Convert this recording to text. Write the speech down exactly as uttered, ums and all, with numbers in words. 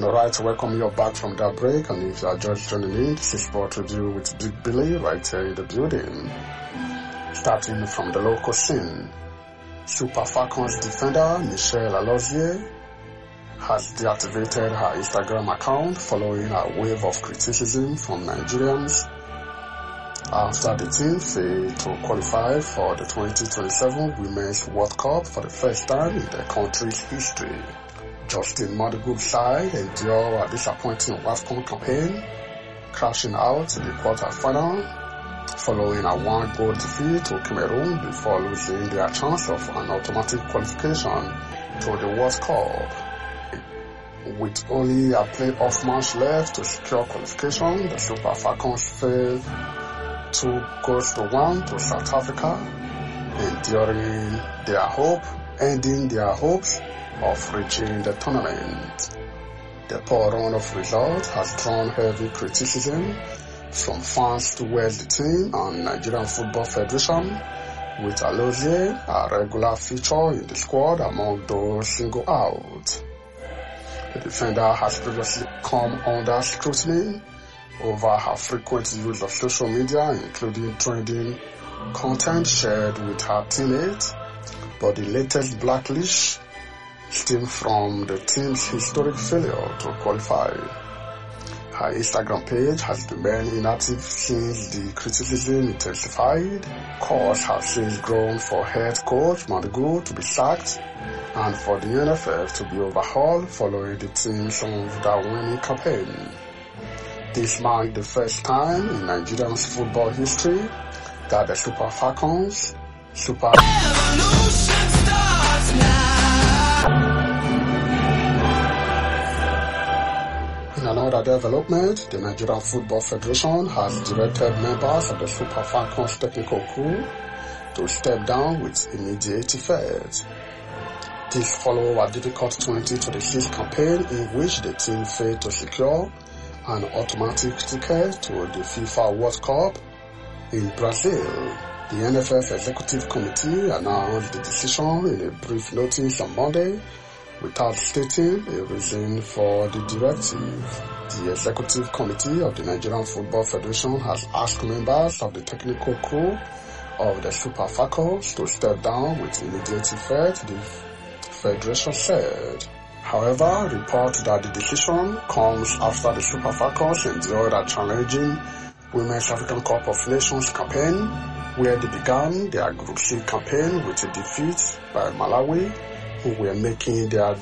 Alright, welcome you back from that break, and if you are just joining in, this is Sport Review with Big Billy right here in the building. Starting from the local scene, Super Falcons defender Michelle Alozie has deactivated her Instagram account following a wave of criticism from Nigerians after the team failed to qualify for the twenty twenty-seven Women's World Cup for the first time in their country's history. Justin Modigo's side endured a disappointing WAFCON campaign, crashing out in the quarter-final following a one-goal defeat to Cameroon before losing their chance of an automatic qualification to the World Cup. With only a playoff match left to secure qualification, the Super Falcons fell two goals to one to South Africa, enduring their hope, ending their hopes of reaching the tournament. The poor run of results has drawn heavy criticism from fans towards the team and Nigerian Football Federation, with Alozie a regular feature in the squad among those singled out. The defender has previously come under scrutiny over her frequent use of social media, including trending content shared with her teammates, but the latest blacklist stemmed from the team's historic failure to qualify. Her Instagram page has remained inactive since the criticism intensified. Calls have since grown for head coach Modigo to be sacked and for the N F F to be overhauled following the team's winning campaign. This marked the first time in Nigerian's football history that the Super Falcons, Super Evolution starts now. In another development, the Nigerian Football Federation has directed members of the Super Falcons technical crew to step down with immediate effect. This follows a difficult twenty twenty-six campaign in which the team failed to secure an automatic ticket to the FIFA World Cup in Brazil. The N F F Executive Committee announced the decision in a brief notice on Monday without stating a reason for the directive. The Executive Committee of the Nigerian Football Federation has asked members of the technical crew of the Super Falcons to step down with immediate effect, the Federation said. However, reports that the decision comes after the Super Falcons endured a challenging Women's African Cup of Nations campaign, where they began their Group C campaign with a defeat by Malawi, who were making their